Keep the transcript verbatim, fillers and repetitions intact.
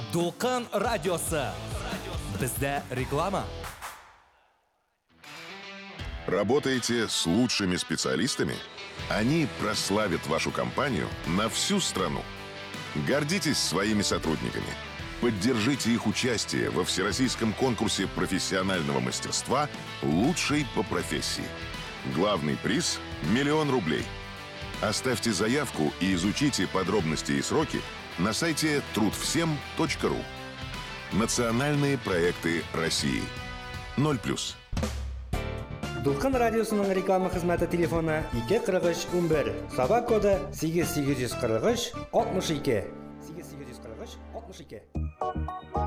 Толқын радиосы. Бізде реклама. Работаете с лучшими специалистами? Они прославят вашу компанию на всю страну. Гордитесь своими сотрудниками. Поддержите их участие во всероссийском конкурсе профессионального мастерства «Лучший по профессии». Главный приз – миллион рублей. Оставьте заявку и изучите подробности и сроки на сайте труд всем точка ру. Национальные проекты России. ноль плюс. Толқын радиосының реклама хезмәте телефоны ике кырык өч ун бер. Саба коды сигез сигез йөз кырык өч алтмыш ике. сигез сигез йөз кырык өч алтмыш ике.